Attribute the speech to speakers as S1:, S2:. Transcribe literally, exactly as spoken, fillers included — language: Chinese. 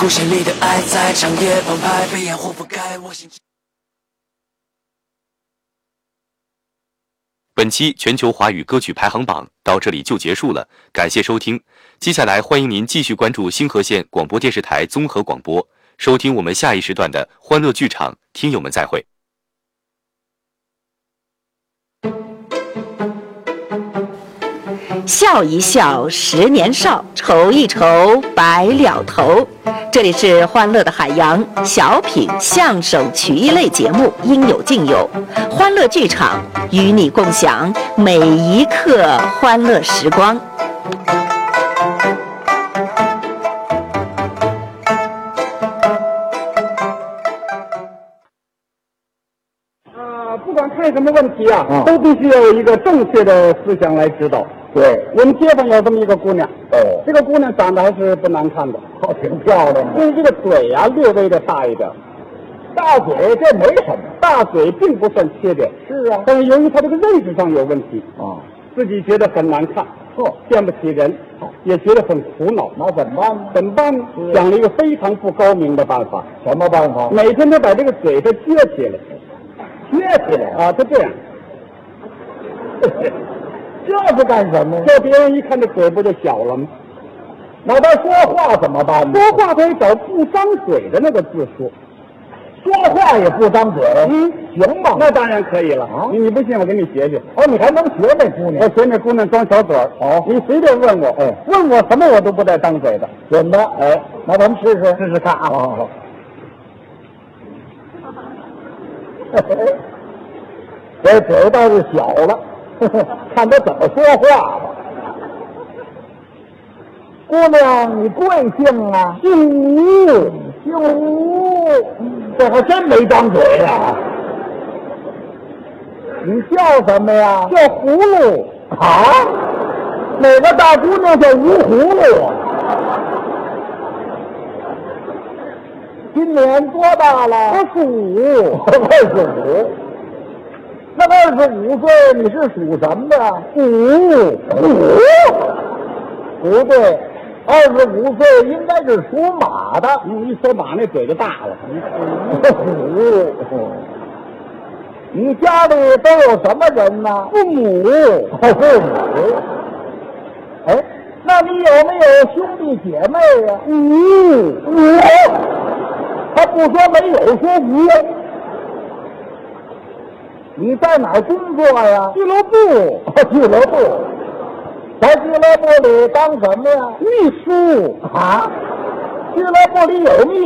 S1: 故事里的爱在长夜澎湃，被掩护覆盖我心。
S2: 本期全球华语歌曲排行榜到这里就结束了，感谢收听。接下来欢迎您继续关注星河县广播电视台综合广播，收听我们下一时段的欢乐剧场。听友们再会。
S3: 笑一笑，十年少；愁一愁，白了头。这里是欢乐的海洋小品、相声、曲艺类节目，应有尽有。欢乐剧场与你共享每一刻欢乐时光。
S4: 啊，不管看什么问题啊，嗯、都必须要有一个正确的思想来指导。对，我们街坊有这么一个姑娘，哦，这个姑娘长得还是不难看的，哦，挺漂亮的。就是这个嘴啊，略微的大一点。大嘴这没什么，大嘴并不算缺点。是啊，但是由于她这个认识上有问题啊，自己觉得很难看，哦，见不起人，也觉得很苦恼。那怎么办呢？怎么办呢？想了一个非常不高明的办法。什么办法？每天她把这个嘴她撅起来，撅起来啊，她这样。这是干什么呀？叫别人一看这嘴不就小了吗？那他说话怎么办呢？说话得找不张嘴的那个字说。说话也不张嘴？嗯，行吧。那当然可以了。啊，你你不信我给你学学。哦，你还能学那姑娘？我学那姑娘装小嘴儿。哦，你随便问我，哎，问我什么我都不带张嘴的。准的。哎，那咱们试试，试试看啊。哦。这嘴倒是小了。看他怎么说话吧。姑娘，你贵姓啊？姓吴，姓吴，这还真没张嘴呀。你叫什么呀？叫葫芦。啊？哪个大姑娘叫吴葫芦啊？今年多大了？二十五，二十五。那二十五岁你是属什么的？虎。虎？不对，二十五岁应该是属马的。你一说马那嘴就大了。虎。你家里都有什么人呢？父母。父母。哎，那你有没有兄弟姐妹呀？嗯。无。他不说没有，说无。你在哪儿工作呀？俱乐部。俱乐部，在俱乐部里当什么呀？秘书。啊？俱乐部里有秘